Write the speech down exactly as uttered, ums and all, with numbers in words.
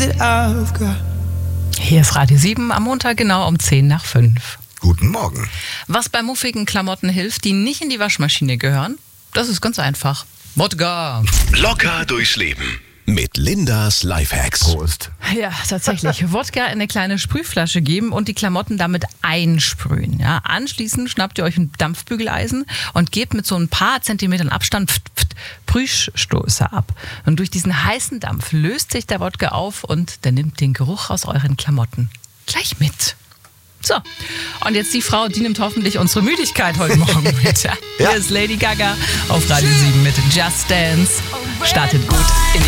that I've got. Hier ist Radio sieben am Montag genau um zehn nach fünf. Guten Morgen. Was bei muffigen Klamotten hilft, die nicht in die Waschmaschine gehören, das ist ganz einfach. Wodka. Locker durchs Leben mit Lindas Lifehacks. Prost. Ja, tatsächlich. Wodka in eine kleine Sprühflasche geben und die Klamotten damit einsprühen. Ja, anschließend schnappt ihr euch ein Dampfbügeleisen und gebt mit so ein paar Zentimetern Abstand pft, pft, Sprühstoße ab. Und durch diesen heißen Dampf löst sich der Wodka auf und der nimmt den Geruch aus euren Klamotten gleich mit. So, und jetzt die Frau, die nimmt hoffentlich unsere Müdigkeit heute Morgen mit. Ja. Hier ist Lady Gaga auf Radio sieben mit Just Dance. Startet gut.